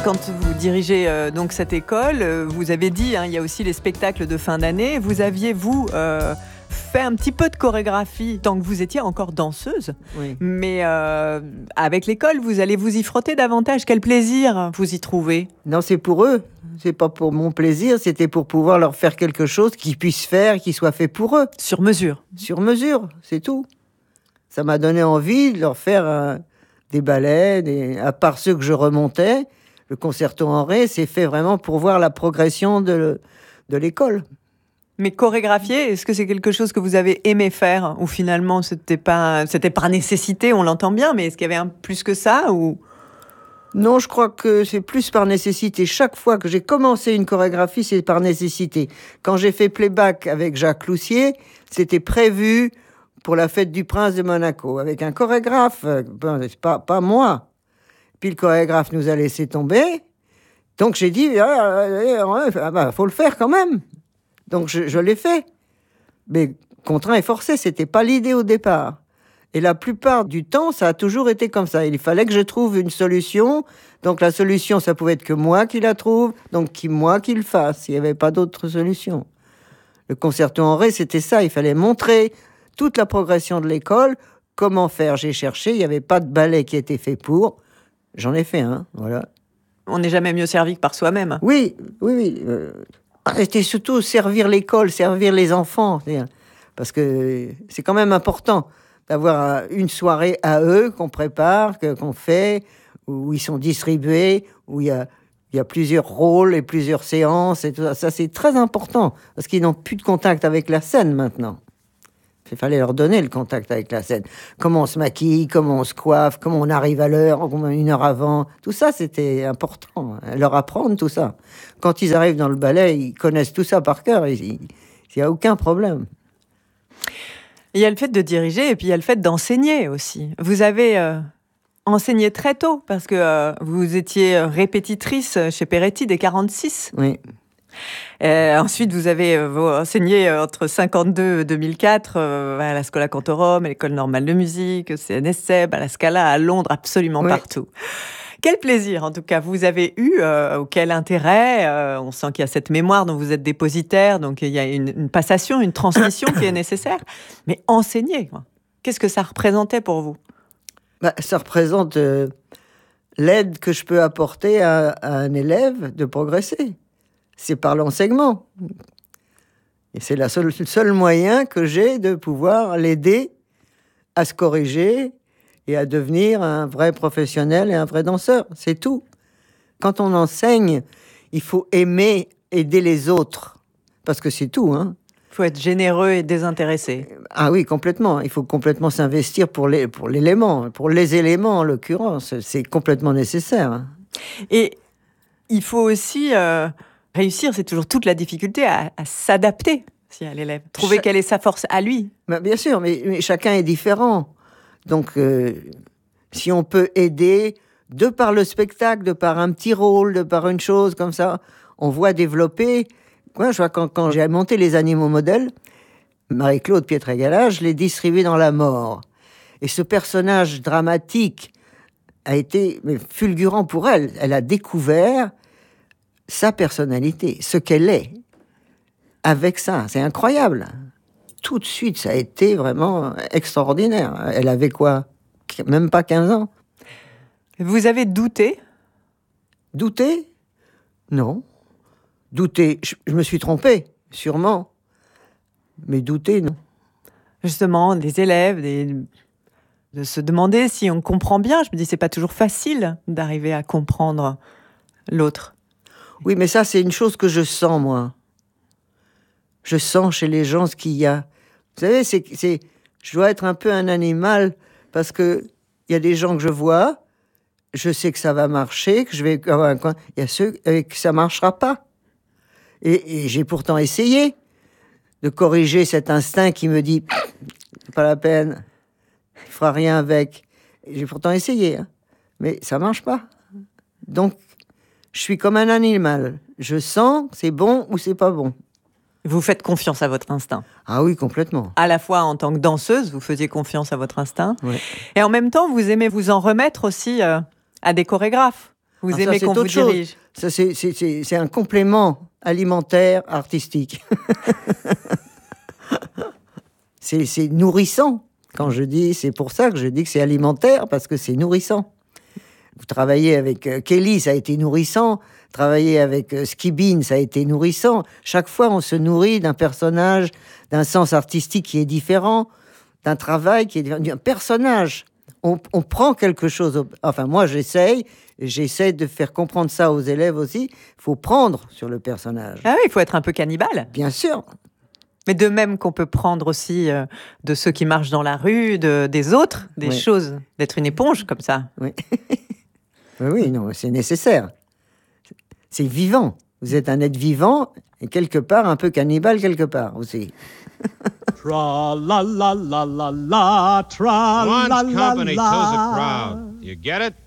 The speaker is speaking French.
Quand vous dirigez donc cette école, vous avez dit, il y a aussi les spectacles de fin d'année. Vous aviez, fait un petit peu de chorégraphie tant que vous étiez encore danseuse. Oui. Mais avec l'école, vous allez vous y frotter davantage. Quel plaisir vous y trouvez? Non, c'est pour eux. C'est pas pour mon plaisir, c'était pour pouvoir leur faire quelque chose qu'ils puissent faire, qui soit fait pour eux. Sur mesure. Sur mesure, c'est tout. Ça m'a donné envie de leur faire des ballets, à part ceux que je remontais. Le concerto en ré, c'est fait vraiment pour voir la progression de l'école. Mais chorégraphier, est-ce que c'est quelque chose que vous avez aimé faire? Ou finalement, c'était par nécessité, on l'entend bien, mais est-ce qu'il y avait plus que ça ou... Non, je crois que c'est plus par nécessité. Chaque fois que j'ai commencé une chorégraphie, c'est par nécessité. Quand j'ai fait playback avec Jacques Loussier, c'était prévu pour la fête du prince de Monaco, avec un chorégraphe, pas moi. Puis le chorégraphe nous a laissé tomber. Donc j'ai dit, faut le faire quand même. Donc je l'ai fait. Mais contraint et forcé, c'était pas l'idée au départ. Et la plupart du temps, ça a toujours été comme ça. Il fallait que je trouve une solution. Donc la solution, ça pouvait être que moi qui la trouve, donc moi qui le fasse. Il n'y avait pas d'autre solution. Le concerto en ré, c'était ça. Il fallait montrer toute la progression de l'école, comment faire. J'ai cherché, il n'y avait pas de ballet qui était fait pour. J'en ai fait un, voilà. On n'est jamais mieux servi que par soi-même. Oui. C'était surtout servir l'école, servir les enfants. Parce que c'est quand même important d'avoir une soirée à eux qu'on prépare, qu'on fait, où ils sont distribués, où il y a plusieurs rôles et plusieurs séances et tout ça. Ça, c'est très important parce qu'ils n'ont plus de contact avec la scène maintenant. Il fallait leur donner le contact avec la scène. Comment on se maquille, comment on se coiffe, comment on arrive à l'heure, une heure avant. Tout ça, c'était important. Leur apprendre tout ça. Quand ils arrivent dans le ballet, ils connaissent tout ça par cœur. Il n'y a aucun problème. Il y a le fait de diriger et puis il y a le fait d'enseigner aussi. Vous avez enseigné très tôt parce que vous étiez répétitrice chez Peretti des 46. Oui. Ensuite, vous avez enseigné entre 52 et 2004 à la Schola Cantorum, à l'École normale de musique, au CNSEB, à la Scala, à Londres, absolument partout. Quel plaisir, en tout cas, vous avez eu, ou quel intérêt. On sent qu'il y a cette mémoire dont vous êtes dépositaire, donc il y a une passation, une transmission qui est nécessaire. Mais enseigner, qu'est-ce que ça représentait pour vous? Ça représente l'aide que je peux apporter à un élève de progresser. C'est par l'enseignement. Et c'est le seul moyen que j'ai de pouvoir l'aider à se corriger et à devenir un vrai professionnel et un vrai danseur. C'est tout. Quand on enseigne, il faut aimer aider les autres. Parce que c'est tout, hein. Il faut être généreux et désintéressé. Ah oui, complètement. Il faut complètement s'investir pour les éléments en l'occurrence. C'est complètement nécessaire. Hein. Et il faut aussi réussir, c'est toujours toute la difficulté à s'adapter à l'élève. Trouver quelle est sa force à lui. Bien sûr, mais chacun est différent. Donc, si on peut aider, de par le spectacle, de par un petit rôle, de par une chose comme ça, on voit développer. Moi, je vois quand j'ai monté les animaux modèles, Marie-Claude Pietragala, je l'ai distribué dans la mort. Et ce personnage dramatique a été fulgurant pour elle. Elle a découvert sa personnalité, ce qu'elle est, avec ça. C'est incroyable. Tout de suite, ça a été vraiment extraordinaire. Elle avait quoi? Même pas 15 ans. Vous avez douté? Douté? Non. Douter, je me suis trompé, sûrement. Mais douter, non. Justement, des élèves, de se demander si on comprend bien. Je me dis, c'est pas toujours facile d'arriver à comprendre l'autre. Oui, mais ça, c'est une chose que je sens, moi. Je sens chez les gens ce qu'il y a. Vous savez, je dois être un peu un animal parce que il y a des gens que je vois, je sais que ça va marcher, que je vais avoir un coin. Il y a ceux que ça marchera pas. Et j'ai pourtant essayé de corriger cet instinct qui me dit c'est pas la peine, il fera rien avec. Et j'ai pourtant essayé, hein, mais ça marche pas. Donc, je suis comme un animal. Je sens c'est bon ou c'est pas bon. Vous faites confiance à votre instinct. Ah oui, complètement. À la fois en tant que danseuse, vous faisiez confiance à votre instinct. Ouais. Et en même temps, vous aimez vous en remettre aussi à des chorégraphes. Vous aimez qu'on vous dirige. Ça, c'est un complément alimentaire artistique. c'est nourrissant. Quand je dis, c'est pour ça que je dis que c'est alimentaire, parce que c'est nourrissant. Vous travaillez avec Kelly, ça a été nourrissant. Travailler avec Skibin, ça a été nourrissant. Chaque fois, on se nourrit d'un personnage, d'un sens artistique qui est différent, d'un travail qui est différent, d'un personnage. On prend quelque chose. Enfin, moi, j'essaie de faire comprendre ça aux élèves aussi. Il faut prendre sur le personnage. Ah oui, il faut être un peu cannibale. Bien sûr. Mais de même qu'on peut prendre aussi de ceux qui marchent dans la rue, des autres, des choses, d'être une éponge comme ça. Oui, oui, non, c'est nécessaire. C'est vivant. Vous êtes un être vivant et quelque part un peu cannibale quelque part aussi. Tra la la la la la, tra la la la. Once company, two's a crowd. You get it?